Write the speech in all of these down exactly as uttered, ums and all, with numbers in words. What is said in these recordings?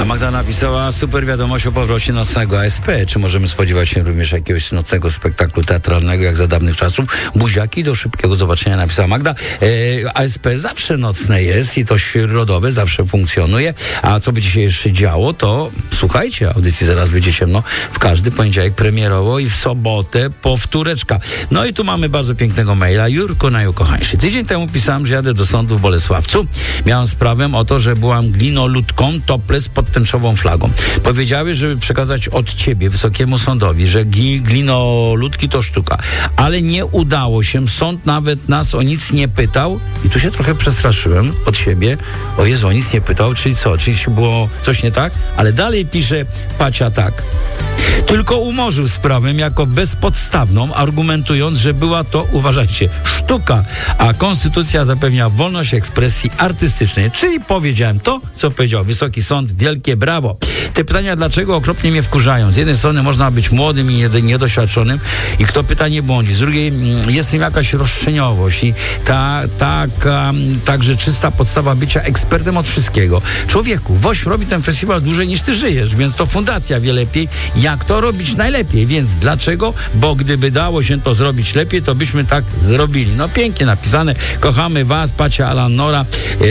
A Magda napisała super wiadomość o powrocie nocnego A S P. Czy możemy spodziewać się również jakiegoś nocnego spektaklu teatralnego, jak za dawnych czasów? Buziaki do szybkiego zobaczenia, napisała Magda. E, A S P zawsze nocne jest i to środowe zawsze funkcjonuje. A co by dzisiaj jeszcze działo, to słuchajcie, audycji zaraz będzie ciemno. W każdy poniedziałek premierowo i w sobotę powtóreczka. No i tu mamy bardzo pięknego maila. Jurko, najukochańszy. Tydzień temu pisałem, że jadę do sądu w Bolesławcu. Miałem sprawę o to, że byłam glinoludką topless pod tęczową flagą. Powiedziały, żeby przekazać od ciebie wysokiemu sądowi, że glinoludki to sztuka. Ale nie udało się. Sąd nawet nas o nic nie pytał. I tu się trochę przestraszyłem od siebie. O Jezu, o nic nie pytał. Czyli co? Czyli było coś nie tak? Ale dalej pisze Pacia tak. Tylko umorzył sprawę jako bezpodstawną, argumentując, że była to, uważajcie, sztuka, a konstytucja zapewnia wolność ekspresji artystycznej. Czyli powiedziałem to, co powiedział Wysoki Sąd. Wielkie brawo. Te pytania, dlaczego, okropnie mnie wkurzają. Z jednej strony można być młodym i niedoświadczonym i kto pyta, nie błądzi. Z drugiej jest w tym jakaś roszczeniowość i ta, taka także czysta podstawa bycia ekspertem od wszystkiego. Człowieku, WOŚP robi ten festiwal dłużej niż ty żyjesz, więc to fundacja wie lepiej, jak to robić najlepiej. Więc dlaczego? Bo gdyby dało się to zrobić lepiej, to byśmy tak zrobili. No pięknie napisane. Kochamy was, Pacia, Alan Nora yy,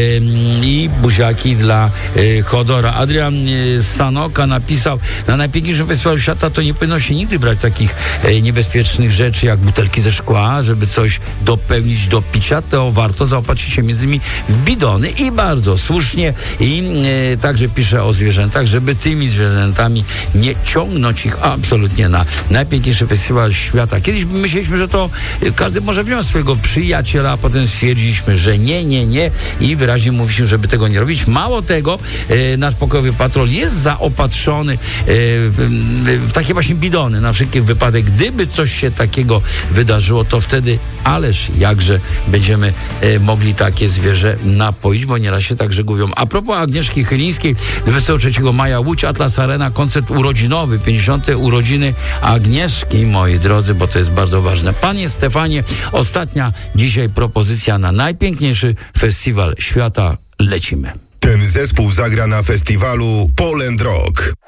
i buziaki dla yy, Chodora. Adrian yy, Sanoka napisał, na najpiękniejszym festiwalu świata to nie powinno się nigdy brać takich yy, niebezpiecznych rzeczy jak butelki ze szkła, żeby coś dopełnić do picia, to warto zaopatrzyć się między innymi w bidony i bardzo słusznie i yy, także pisze o zwierzętach, żeby tymi zwierzętami nie ciągnąć ich absolutnie na najpiękniejszy festiwal świata. Kiedyś myśleliśmy, że to każdy może wziąć swojego przyjaciela, a potem stwierdziliśmy, że nie, nie, nie i wyraźnie mówiliśmy, żeby tego nie robić. Mało tego, e, nasz pokojowy patrol jest zaopatrzony e, w, w takie właśnie bidony na wszelki wypadek. Gdyby coś się takiego wydarzyło, to wtedy ależ jakże będziemy e, mogli takie zwierzę napoić, bo nieraz się tak żeglują. A propos Agnieszki Chylińskiej, dwudziestego trzeciego maja Łódź Atlas Arena, koncert urodzinowy, pięćdziesiąte urodziny Agnieszki, moi drodzy, bo to jest bardzo ważne. Panie Stefanie, ostatnia dzisiaj propozycja na najpiękniejszy festiwal świata. Lecimy. Ten zespół zagra na festiwalu Poland Rock.